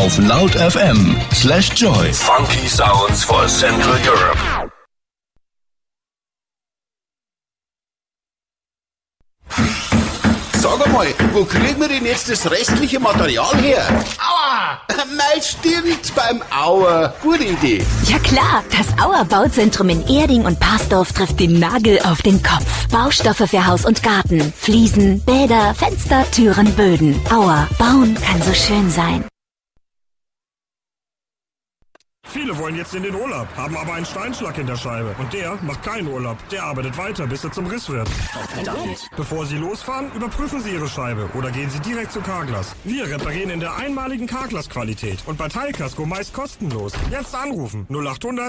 auf laut.fm/joy. Funky Sounds for Central Europe. Sag mal, wo kriegen wir denn jetzt das restliche Material her? Aua! Mein Stirn beim Aua. Gute Idee. Ja klar, das Auer Bauzentrum in Erding und Parsdorf trifft den Nagel auf den Kopf. Baustoffe für Haus und Garten, Fliesen, Bäder, Fenster, Türen, Böden. Auer, bauen kann so schön sein. Viele wollen jetzt in den Urlaub, haben aber einen Steinschlag in der Scheibe. Und der macht keinen Urlaub. Der arbeitet weiter, bis er zum Riss wird. Verdammt. Bevor Sie losfahren, überprüfen Sie Ihre Scheibe oder gehen Sie direkt zu Carglass. Wir reparieren in der einmaligen Carglass-Qualität. Und bei Teilkasko meist kostenlos. Jetzt anrufen 0800